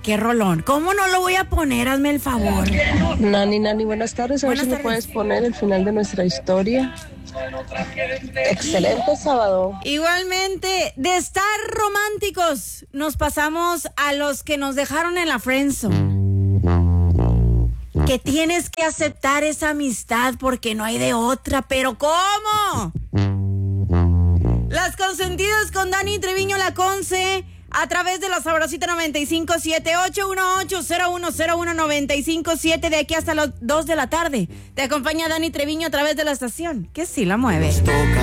qué rolón. ¿Cómo no lo voy a poner? Hazme el favor. Nani, buenas tardes. A ver si me puedes poner el final de nuestra historia. Excelente sábado. Igualmente, de estar románticos, nos pasamos a los que nos dejaron en la friendzone. Que tienes que aceptar esa amistad porque no hay de otra. ¿Pero cómo? Las consentidas con Dani Treviño La Conce a través de la Sabrosita 95.7 818-0101-957 de aquí hasta las 2 de la tarde. Te acompaña Dani Treviño a través de la estación. Que sí la mueve.